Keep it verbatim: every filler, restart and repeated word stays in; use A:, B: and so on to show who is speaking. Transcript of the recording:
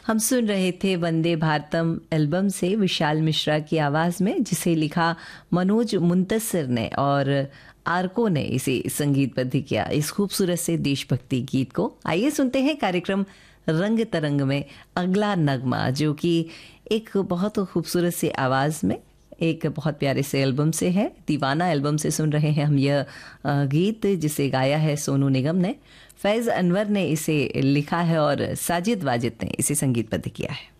A: हम सुन रहे थे वंदे भारतम एल्बम से विशाल मिश्रा की आवाज़ में, जिसे लिखा मनोज मुंतसिर ने और आरको ने इसे संगीतबद्ध किया, इस खूबसूरत से देशभक्ति गीत को। आइए सुनते हैं कार्यक्रम रंग तरंग में अगला नगमा, जो कि एक बहुत खूबसूरत सी आवाज़ में एक बहुत प्यारे से एल्बम से है। दीवाना एल्बम से सुन रहे हैं हम यह गीत, जिसे गाया है सोनू निगम ने। फैज़ अनवर ने इसे लिखा है और साजिद वाजिद ने इसे संगीतबद्ध किया है।